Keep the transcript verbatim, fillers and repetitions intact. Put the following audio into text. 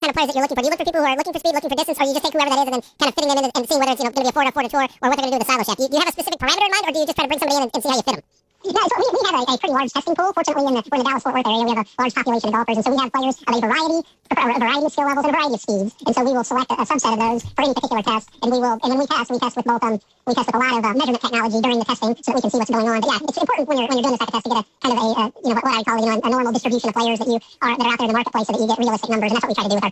kind of players that you're looking for? Do you look for people who are looking for speed, looking for distance, or you just take whoever that is and then kind of fitting them in and, and seeing whether it's you know going to be a four to four to tour or what they're going to do with the silo shaft? Do you, do you have a specific parameter in mind, or do you just try to bring somebody in and, and see how you fit them? Yeah, so we, we have a, a pretty large testing pool. Fortunately, in the, we're in the Dallas-Fort Worth area, we have a large population of golfers, and so we have players of a variety, a variety of skill levels and a variety of speeds. And so we will select a, a subset of those for any particular test, and we will, and when we test, we test with both, um, we test with a lot of uh, measurement technology during the testing, so that we can see what's going on. But yeah, it's important when you're when you're doing this type of test to get a kind of a, uh, you know, what, what I call you know a normal distribution of players that you are that are out there in the marketplace, so that you get realistic numbers, and that's what we try to do with our